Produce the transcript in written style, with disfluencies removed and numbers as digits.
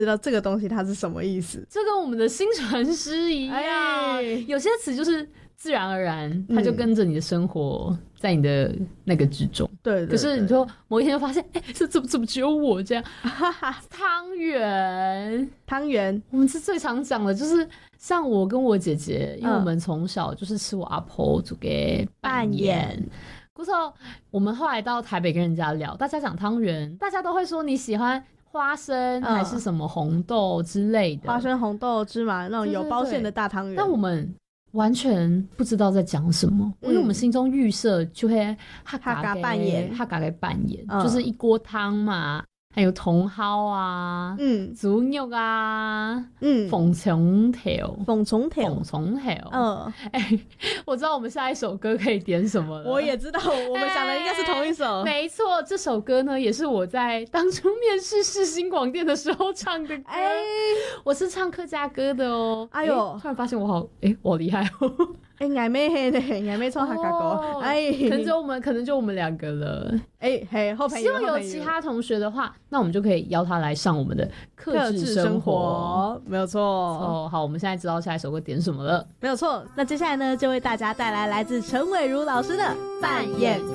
知道这个东西它是什么意思。 这跟我们的新传诗一样，有些词就是自然而然它就跟着你的生活在你的那个之中。 对， 可是你就某一天就发现怎么只有我这样。汤圆我们是最常讲的，就是像我跟我姐姐，因为我们从小就是吃我阿婆煮给拌盐。故事我们后来到台北跟人家聊，大家讲汤圆，大家都会说你喜欢花生还是什么红豆之类的， 花生、红豆、芝麻那种有包馅的大汤圆。 但我们完全不知道在讲什么，因为我们心中预设就会哈嘎给拌盐，就是一锅汤嘛，还有茼蒿啊，猪肉啊，凤虫条，我知道我们下一首歌可以点什么了。 我也知道，我们想的应该是同一首。 没错，这首歌呢也是我在当初面试世新广电的时候唱的歌。我是唱客家歌的哦。哎呦，突然发现我好厉害哦。 爱妹黑的，爱妹唱客家歌。 可能就我们两个了。 后朋友。 希望有其他同学的话，那我们就可以邀他来上我们的客制生活。 没有错。 好，我们现在知道下一首歌点什么了。 没有错。那接下来呢，就为大家带来来自陈伟如老师的《扮演